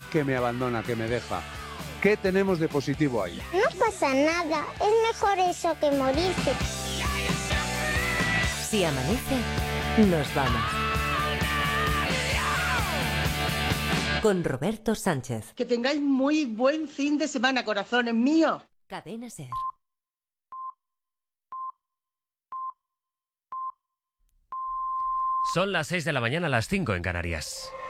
que me abandona, que me deja. ¿Qué tenemos de positivo ahí? No pasa nada, es mejor eso que morirse. Si amanece, nos vamos. Con Roberto Sánchez. Que tengáis muy buen fin de semana, corazones míos. Cadena SER. Son las 6 de la mañana, las 5 en Canarias.